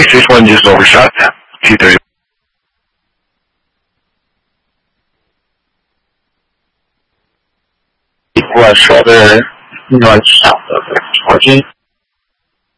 this one just overshot that. 230.我说的乱少的条件。